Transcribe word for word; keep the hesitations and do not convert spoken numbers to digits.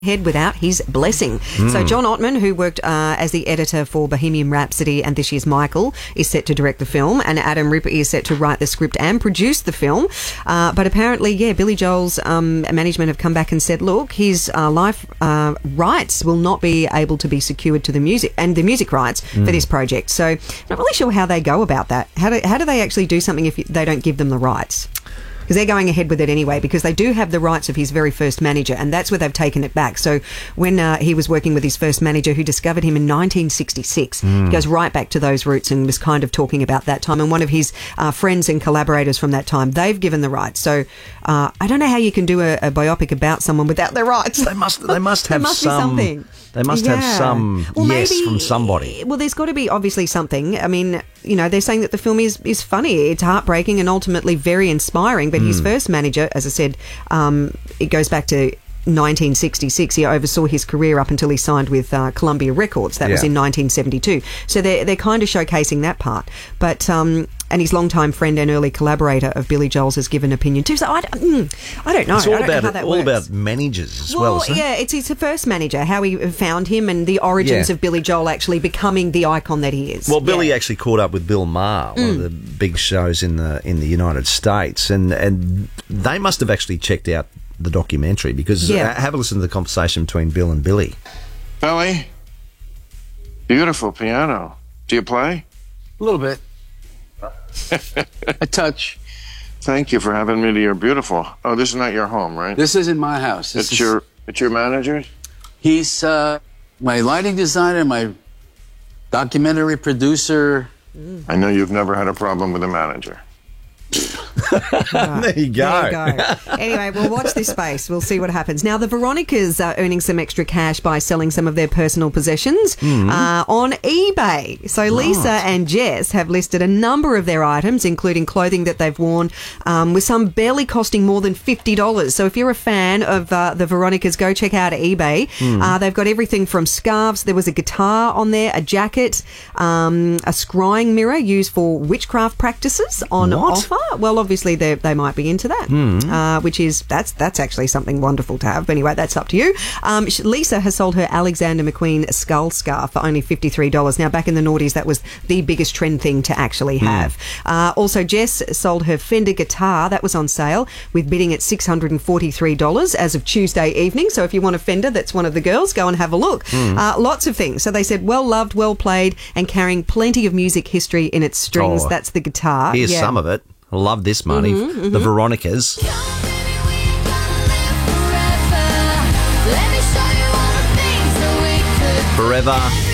head without his blessing. Mm. So John Ottman, who worked uh, as the editor for Bohemian Rhapsody and this year's Michael, is set to direct the film, and Adam Rippey is set to write the script and produce the film. Uh, but apparently, yeah, Billy Joel's um, management have come back and said, look, his uh, life uh, rights will not be able to be secured to the music and the music rights mm. for this project. So I'm not really sure how they go about that. How do, how do they actually do something if they don't give them the rights? Because they're going ahead with it anyway, because they do have the rights of his very first manager, and that's where they've taken it back. So when uh, he was working with his first manager, who discovered him in nineteen sixty-six, mm. he goes right back to those roots and was kind of talking about that time. And one of his uh, friends and collaborators from that time, they've given the rights. So uh, I don't know how you can do a, a biopic about someone without their rights. They must. They must have must some. Be something. They must yeah. have some well, yes maybe, from somebody. Well, there's got to be obviously something. I mean, you know, they're saying that the film is, is funny, it's heartbreaking and ultimately very inspiring. But mm. his first manager, as I said, um, it goes back to nineteen sixty-six. He oversaw his career up until he signed with uh, Columbia Records. That yeah. was in nineteen seventy-two. So they're, they're kind of showcasing that part. But... Um, and his longtime friend and early collaborator of Billy Joel's has given opinion too. So I, mm, I don't know. It's all I don't about know how that all works. about managers as well. Well, isn't yeah, it? it's his first manager, how he found him, and the origins yeah. of Billy Joel actually becoming the icon that he is. Well, Billy yeah. actually caught up with Bill Maher, one mm. of the big shows in the in the United States, and and they must have actually checked out the documentary because yeah. uh, have a listen to the conversation between Bill and Billy. Billy, beautiful piano. Do you play? A little bit. A touch. Thank you for having me to your beautiful. Oh, this is not your home, right? This isn't my house. This it's is, your it's your manager's? He's uh, my lighting designer, my documentary producer. I know you've never had a problem with a manager. Right. There you go. There you go. Anyway, we'll watch this space. We'll see what happens. Now, the Veronicas are earning some extra cash by selling some of their personal possessions mm. uh, on eBay. So right. Lisa and Jess have listed a number of their items, including clothing that they've worn, um, with some barely costing more than fifty dollars. So if you're a fan of uh, the Veronicas, go check out eBay. Mm. Uh, they've got everything from scarves. There was a guitar on there, a jacket, um, a scrying mirror used for witchcraft practices on what? offer. Well, obviously they they might be into that, mm. uh, which is that's that's actually something wonderful to have. But anyway, that's up to you. Um, Lisa has sold her Alexander McQueen skull scarf for only fifty-three dollars. Now, back in the noughties, that was the biggest trend thing to actually have. Mm. Uh, also, Jess sold her Fender guitar. That was on sale with bidding at six hundred forty-three dollars as of Tuesday evening. So if you want a Fender, that's one of the girls, go and have a look. Mm. Uh, lots of things. So they said, well loved, well played, and carrying plenty of music history in its strings. Oh, that's the guitar. Here's yeah. some of it. I love this, Marty. Mm-hmm, mm-hmm. The Veronicas. Forever.